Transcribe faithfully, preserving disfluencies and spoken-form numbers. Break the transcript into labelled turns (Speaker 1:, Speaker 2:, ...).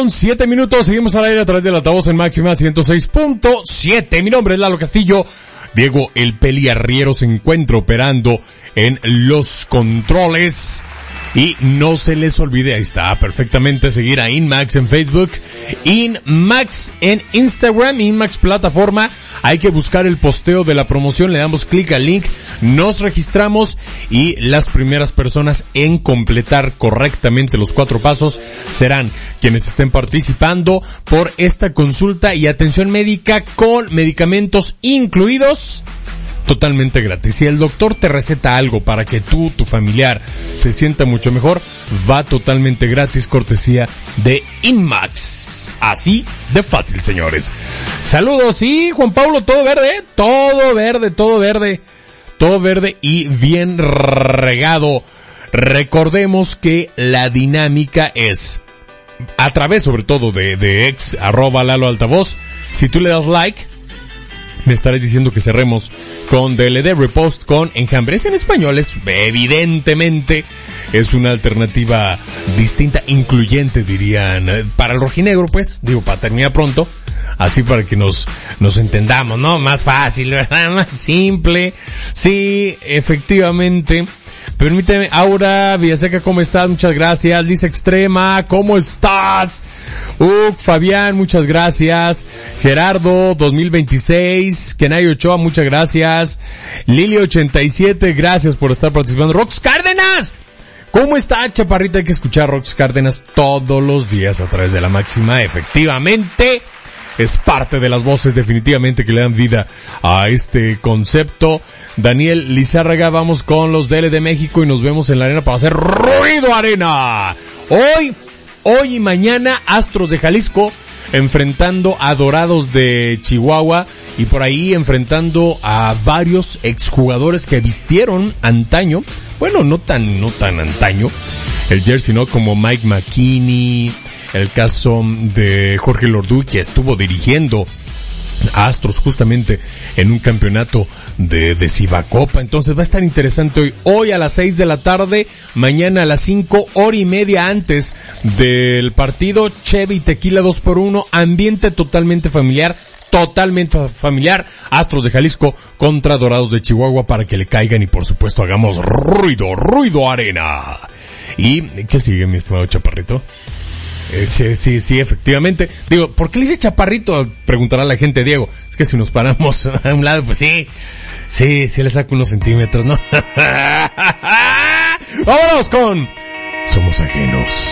Speaker 1: con siete minutos, seguimos al aire a través del altavoz en máxima ciento seis punto siete. Mi nombre es Lalo Castillo. Diego El Peli Arriero se encuentra operando en los controles. Y no se les olvide, ahí está, perfectamente, seguir a Inmax en Facebook, Inmax en Instagram, Inmax plataforma. Hay que buscar el posteo de la promoción, le damos clic al link, nos registramos y las primeras personas en completar correctamente los cuatro pasos serán quienes estén participando por esta consulta y atención médica con medicamentos incluidos. Totalmente gratis. Si el doctor te receta algo para que tú, tu familiar, se sienta mucho mejor, va totalmente gratis, cortesía de Inmax. Así de fácil, señores. Saludos, sí, Juan Pablo, todo verde, todo verde, todo verde, todo verde y bien regado. Recordemos que la dinámica es, a través sobre todo de, de ex, arroba Lalo Altavoz, si tú le das like, me estarás diciendo que cerremos con D L D Repost con enjambres en español. Es, evidentemente, es una alternativa distinta, incluyente, dirían, para el rojinegro, pues, digo, para terminar pronto, así para que nos, nos entendamos, ¿no? Más fácil, ¿verdad? Más simple. Sí, efectivamente. Permíteme, Aura Villaseca, ¿cómo estás? Muchas gracias. Lisa Extrema, ¿cómo estás? Uk, Fabián, muchas gracias. Gerardo, dos mil veintiséis. Kenay Ochoa, muchas gracias. Lili ochenta y siete, gracias por estar participando. Rox Cárdenas, ¿cómo está, chaparrita? Hay que escuchar Rox Cárdenas todos los días a través de la máxima, efectivamente. Es parte de las voces definitivamente que le dan vida a este concepto. Daniel Lizárraga, vamos con los D L de México y nos vemos en la arena para hacer ruido arena. Hoy, hoy y mañana Astros de Jalisco enfrentando a Dorados de Chihuahua y por ahí enfrentando a varios exjugadores que vistieron antaño, bueno, no tan, no tan antaño, el jersey, ¿no? Como Mike McKinney, el caso de Jorge Lorduy, que estuvo dirigiendo a Astros justamente en un campeonato de, de Cibacopa. Entonces va a estar interesante hoy. Hoy a las seis de la tarde, mañana a las cinco, hora y media antes del partido, Cheve y Tequila dos por uno, ambiente totalmente familiar, totalmente familiar, Astros de Jalisco contra Dorados de Chihuahua para que le caigan y por supuesto hagamos ruido, ruido arena. ¿Y qué sigue, mi estimado chaparrito? Eh, sí, sí, sí, efectivamente. Digo, ¿por qué le dice chaparrito? Preguntará la gente, Diego. Es que si nos paramos a un lado, pues sí, sí, sí le saco unos centímetros, ¿no? Vámonos con Somos Ajenos.